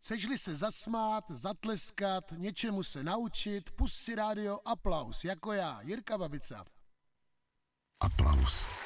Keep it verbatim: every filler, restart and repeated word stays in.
Chceš-li se zasmát, zatleskat, něčemu se naučit, pust si rádio Aplaus, jako já, Jirka Babica. Aplaus.